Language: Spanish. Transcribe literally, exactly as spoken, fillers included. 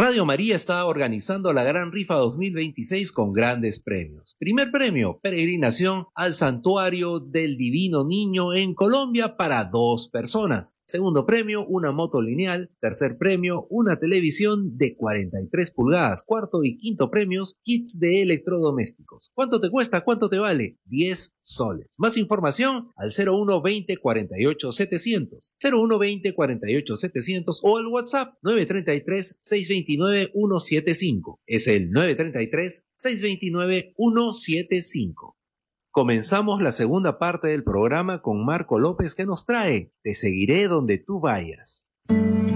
Radio María está organizando la Gran Rifa dos mil veintiséis con grandes premios. Primer premio, peregrinación al Santuario del Divino Niño en Colombia para dos personas. Segundo premio, una moto lineal. Tercer premio, una televisión de cuarenta y tres pulgadas. Cuarto y quinto premios, kits de electrodomésticos. ¿Cuánto te cuesta? ¿Cuánto te vale? diez soles. Más información al cero uno veinte cuarenta y ocho setecientos. cero uno veinte cuarenta y ocho setecientos o al WhatsApp nueve tres tres seis dos nueve uno siete cinco. Es el nueve tres tres seis dos nueve uno siete cinco. Comenzamos la segunda parte del programa con Marco López que nos trae Te seguiré donde tú vayas.